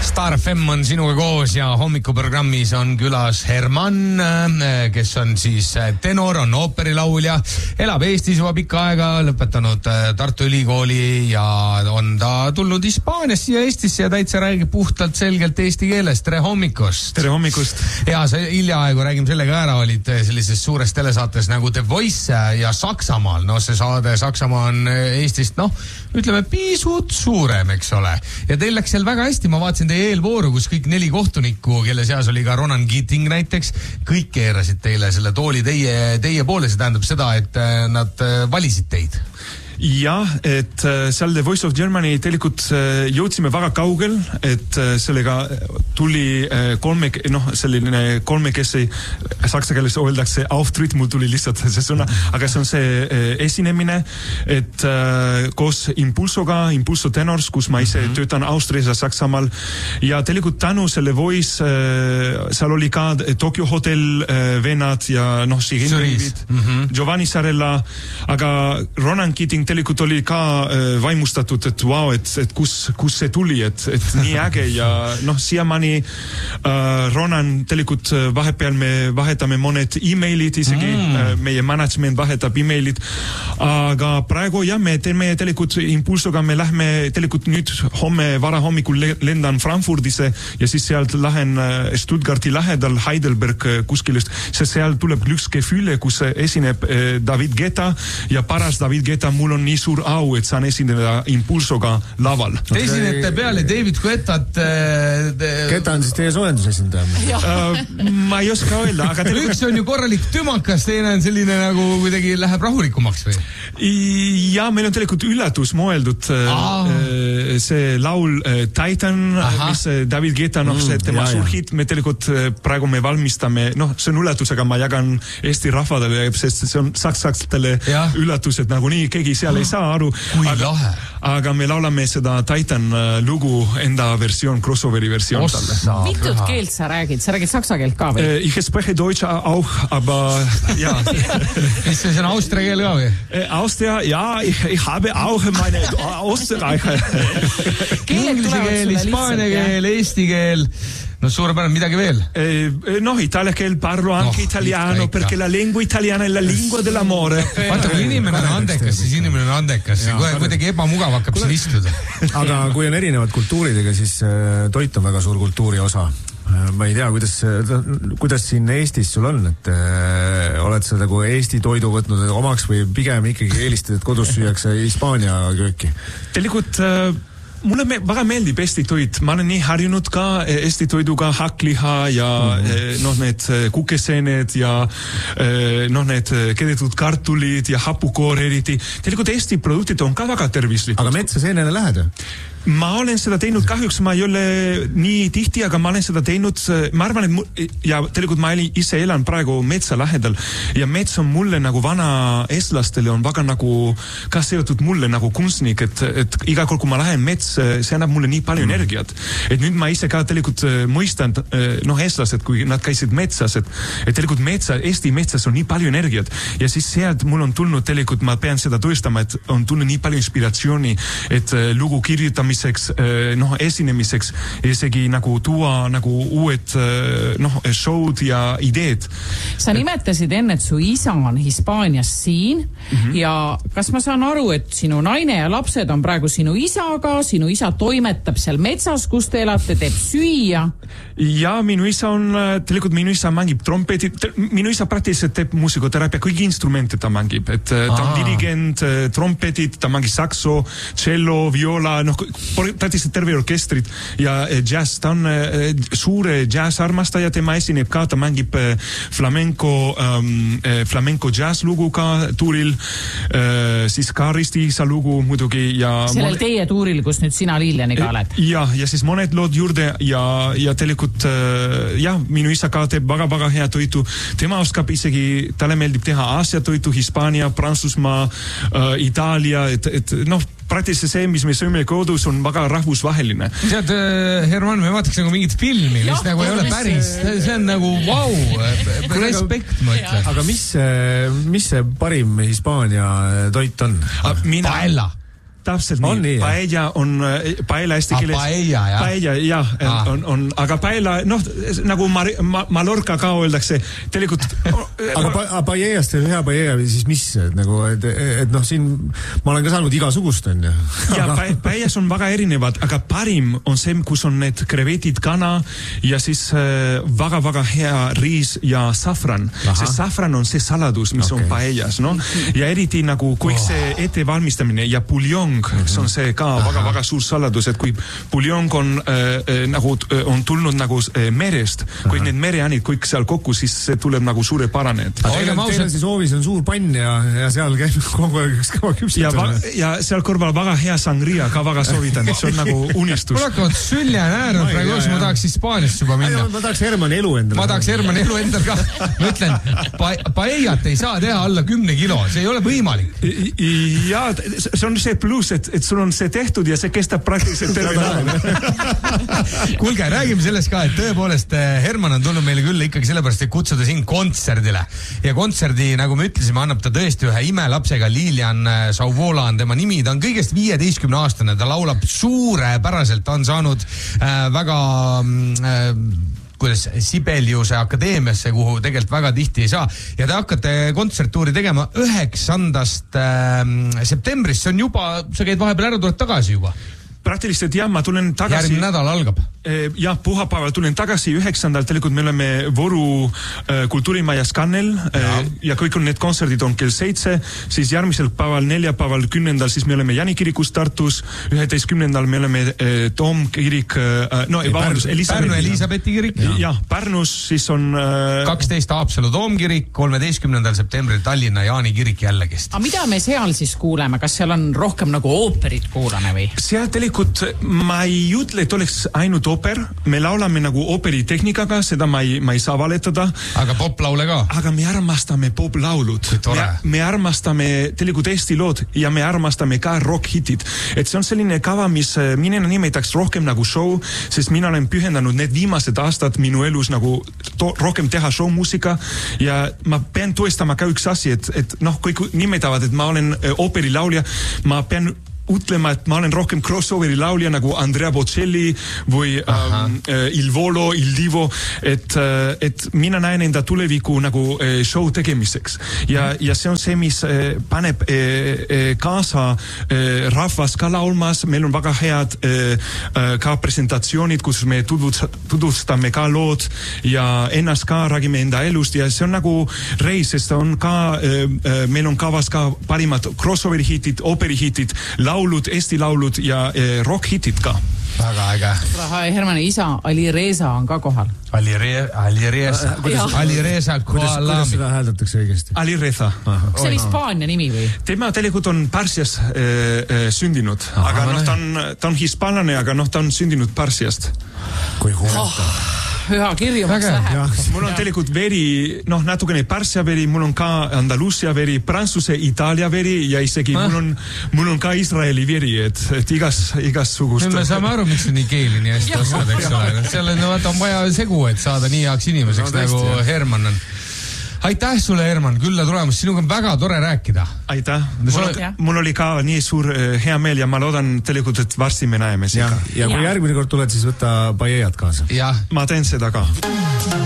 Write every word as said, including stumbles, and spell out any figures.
Star F M on sinuga koos ja hommikuprogrammis on külas Herman, kes on siis tenor, on ooperilaulja, elab Eestis juba pikka aega, lõpetanud Tartu Ülikooli ja on ta tulnud Hispaaniast siia Eestisse ja täitsa räägib puhtalt selgelt eesti keeles. Tere hommikust! Tere hommikust! Ja sa hiljaaegu räägime sellega ära, olid sellises suures telesaates nagu The Voice ja Saksamaal. No see saade Saksamaa on Eestist, noh, ütleme pisut suurem, eks ole. Ja teil läks seal väga hästi, ma vaatasin teie eelvooru, kus kõik neli kohtunikku, kelle seas oli ka Ronan Keating näiteks, kõik keerasid teile selle tooli teie, teie poole, see tähendab seda, et nad valisid teid. Ja, et seal The Voice of Germany tegelikult jõudsime väga kaugel, et sellega tuli kolme, noh, selline kolmekesi, saksa keeles öeldakse auftritt, mul tuli lihtsalt see sõna, aga see on see esinemine, et koos Impulsoga, Impulso Tenors, kus ma ise mm-hmm. töötan Austrias ja Saksamaal, ja tegelikult tänu selle Voice, seal oli ka Tokyo Hotel venad ja noh, Sirindavid, mm-hmm. Giovanni Sarella, aga Ronan Keating tegelikult oli ka äh, vaimustatud, et wow, et, et kus, kus see tuli, et, et nii äge ja noh, siiamaani äh, Ronan tegelikult vahepeal me vahetame mõned e-mailid isegi, mm. äh, meie management vahetab e-mailid, aga praegu jah, me teeme tegelikult Impulsoga, me lähme tegelikult nüüd homme vara hommikul lendan Frankfurdisse ja siis sealt lähen Stuttgarti lähedal Heidelberg kuskilist, sest seal tuleb Glücksgefühle, kus esineb äh, David Guetta ja paras David Guetta, mul on nii suur au, et saan esindada Impulsoga laval. Te esinete peale David Guettat. Te... Guetta on siis teie soojendusesindaja? Uh, ma ei oska öelda, aga tegelikult... Üks on ju korralik tümakas, teine on selline nagu kuidagi läheb rahulikumaks või? Ja meil on tegelikult üllatus mõeldud uh, see laul uh, Titan, Aha. mis David Guetta, noh, see tema mm, suur hit, me tegelikult praegu me valmistame, noh, see on üllatus, aga ma jagan Eesti rahvadele, sest see on saks-sakstele üllatus, et nagu nii keegi seal ei saa aru, aga, aga me laulame seda Titan lugu enda versioon, crossoveri versioon talle. Mitut keelt sa räägid? Sa räägid saksa keelt ka või? Ich spreche Deutsch auch, aber ja. Mis see on Austria keel ka või? Austria, ja, ich, ich habe auch meine Österreicher. Inglise keel, hispaania keel, eesti keel. No suurepärane, midagi veel? Eh, no, itaalia keel, parlo anche no, italiano, perché la lingua italiana è la lingua dell'amore. Vaata, kui inimene on andekas, siis inimene on andekas. Kui kuidagi ebamugav hakkab siin istuda. Aga kui on erinevad kultuuridega, siis toit on väga suur kultuuri osa. Ma ei tea, kuidas, kuidas siin Eestis sul on, et äh, oled sa nagu Eesti toidu võtnud omaks või pigem ikkagi eelistad, et kodus süüakse Hispaania kööki? Tegelikult... Äh, mulle me, väga meeldib Eesti toit, ma olen nii harjunud ka Eesti toiduga hakkliha ja mm-hmm. noh, need kukeseened ja noh, need kedetud kartulid ja hapukoor eriti. Tegelikult Eesti produktid on ka väga tervislikud. Aga metsa seenele lähed? Ma olen seda teinud, kahjuks ma ei ole nii tihti, aga ma olen seda teinud, ma arvan, et ja tegelikult ma ise elan praegu metsa lähedal ja mets on mulle nagu vana eestlastele on väga nagu ka seotud mulle nagu kunstnik, et, et iga kord, kui ma lähen mets, see annab mulle nii palju mm. energiat. Et nüüd ma ise ka tegelikult mõistan, noh, eestlased, kui nad käisid metsas, et, et tegelikult metsa, Eesti metsas on nii palju energiat ja siis sealt mul on tulnud tegelikult, ma pean seda tõestama, et on tulnud nii palju inspiratsiooni, et lugu kirjutamiseks, noh, esinemiseks, isegi nagu tuua nagu uued, noh, show'd ja ideed. Sa nimetasid enne, et su isa on Hispaanias siin mm-hmm. ja kas ma saan aru, et sinu naine ja lapsed on praegu sinu isaga, sinu isa toimetab seal metsas, kus te elate, teeb süüa? Ja minu isa on, tegelikult minu isa mängib trompetit, minu isa praktiliselt teeb muusikoteraapia, kõigi instrumente ta mängib, et ta on Aa. dirigent, trompetit, ta mängib sakso, cello, viola, noh, praktiliselt terve orkestrit ja jazz, ta on suure jazz-armastaja, tema esineb ka, ta mängib flamenco, um, flamenco jazz-lugu ka tuuril, uh, siis ka Risti-isa lugu muidugi ja sellel mon... teie tuuril, kus nüüd sina Lilleniga oled? Ja, ja siis mõned lood juurde ja, ja tegelikult uh, jah, minu isa ka teeb väga-väga hea toitu, tema oskab isegi, talle meeldib teha Aasia toitu, Hispaania, Prantsusmaa, uh, Itaalia, et, et noh, praktiliselt see, mis me sööme kodus, on väga rahvusvaheline. Tead, Herman, me vaataks nagu mingit filmi, mis nagu ei ole päris, see on nagu vau, respekt, ma ütlen. Aga mis, mis see parim Hispaania toit on? Paella. täpselt on nii. nii. Paella on, paella eesti keeles. Paella, jah? Paella, jah, ah. on, on, aga paella, noh, nagu Mar- Ma- Mallorca ka öeldakse, tegelikult. aga pa- paellast on hea paella, siis mis, et nagu, et, et noh, siin ma olen ka saanud igasugust, on ju. ja pa- paellas on väga erinevad, aga parim on see, kus on need krevetid, kana ja siis äh, väga, väga hea riis ja safran. See safran on see saladus, mis okay. on paellas, no? Ja eriti nagu kõik see ettevalmistamine ja puljong, see on see ka väga, väga suur saladus, et kui puljong on äh, nagu, on tulnud nagu äh, merest, kui need mereanid kõik seal kokku, siis see tuleb nagu suure parane. Teil on siis hoovis on suur pann ja, ja seal käib kogu aeg üks kõva küpsetamine. Ja, ja seal kõrval väga hea sangria ka väga soovitan, see on nagu unistus. Mul hakkavad sülje näänud praegu, kus ma tahaks Hispaaniast juba minna. Ma tahaks Hermanni elu endale. Ma tahaks Hermanni elu endale ka. Ma ütlen, pa paellat ei saa teha alla kümne kilo, see ei ole võimalik. Ja see on see pluss, et, et sul on see tehtud ja see kestab praktiliselt terve nädal. Kuulge, räägime sellest ka, et tõepoolest Herman on tulnud meile küll ikkagi sellepärast, et kutsuda siin kontserdile. Ja kontserdi, nagu me ütlesime, annab ta tõesti ühe imelapsega, Lilian Sauvola on tema nimi, ta on kõigest viieteistkümne aastane, ta laulab suurepäraselt, ta on saanud äh, väga äh, kuidas Sibeliuse akadeemiasse, kuhu tegelikult väga tihti ei saa. Ja te hakkate kontserttuuri tegema üheksandast äh, septembrist, see on juba, sa käid vahepeal ära, tuled tagasi juba. Praktiliselt jah, ma tulen tagasi. Järgmine nädal algab. Jah, puhapäeval tulen tagasi üheksandal, tegelikult me oleme Võru äh, kultuurimajas Kannel ja. Äh, ja kõik on need kontserdid on kell seitse, siis järgmisel päeval, neljapäeval, kümnendal, siis me oleme Jaanikirikus Tartus, üheteistkümnendal me oleme äh, Toomkirik, äh, no ei, vabandus, Pärnu Elisabethi kirik. Ja. Jah, Pärnus siis on äh, kaksteist Haapsalu Toomkirik, kolmeteistkümnendal septembril Tallinna Jaani kirik jällegist. aga mida me seal siis kuuleme, kas seal on rohkem nagu ooperit kuulame või? Seal tegelikult ma ei ütle, et oleks ainult ooper, me laulame nagu operitehnikaga, seda ma ei, ma ei saa valetada. Aga poplaule ka? Aga me armastame poplaulud. Me, me armastame tegelikult Eesti lood ja me armastame ka rock-hitid. Et see on selline kava, mis mina nimetaks rohkem nagu show, sest mina olen pühendanud need viimased aastad minu elus nagu to, rohkem teha show-muusika ja ma pean tõestama ka üks asi, et, et noh, kõik nimetavad, et ma olen ooperilaulja, ma pean ütlema, et ma olen rohkem crossoveri laulja nagu Andrea Bocelli või um, Il Volo, Il Divo, et, et mina näen enda tuleviku nagu show tegemiseks. Ja, ja see on see, mis paneb kaasa rahvas ka laulmas, meil on väga head ka presentatsioonid, kus me tutvustame ka lood ja ennast ka räägime enda elust ja see on nagu reis, sest on ka, meil on kavas ka parimad crossoveri hitid, operi hitid, laulud, Eesti laulud ja e, rock-hitid ka. Väga äge. Hermani isa Ali Reza on ka kohal. Ali, Re, Ali Reza. Ali Reza kuidas, kuidas seda hääldatakse õigesti? Ali Reza. See on Hispaania nimi või? Tema tegelikult on Pärsias e, e, sündinud. Aha, aga noh, ta on, ta on hispaanlane, aga noh, ta on sündinud Pärsiast. Kui huvitav. Oh. Üha kirjumaks läheb. Mul on tegelikult veri, noh, natukene Pärsia veri, mul on ka Andalusia veri, Prantsuse, Itaalia veri ja isegi mul on, mul on ka Iisraeli veri, et, et igas, igas sugust. Me saame aru, miks sa nii keeli nii hästi oskad, eks ole. Seal on, on vaja segu, et saada nii heaks inimeseks no, nagu jah. Herman on. Aitäh sulle, Herman, külla tulemast, sinuga on väga tore rääkida. Aitäh, mul, mul oli ka nii suur hea meel ja ma loodan tegelikult, et varsti me näeme siin ja, ka. Ja kui ja. järgmine kord tuled, siis võtta paellat kaasa. Ma teen seda ka.